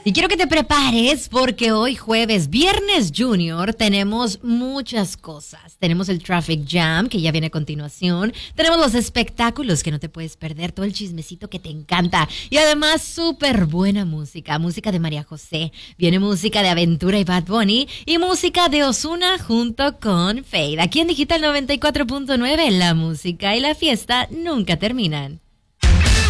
Y quiero que te prepares porque hoy jueves, Viernes Junior, tenemos muchas cosas. Tenemos el Traffic Jam, que ya viene a continuación. Tenemos los espectáculos que no te puedes perder, todo el chismecito que te encanta. Y además, súper buena música. Música de María José. Viene música de Aventura y Bad Bunny. Y música de Ozuna junto con Fade. Aquí en Digital 94.9, la música y la fiesta nunca terminan.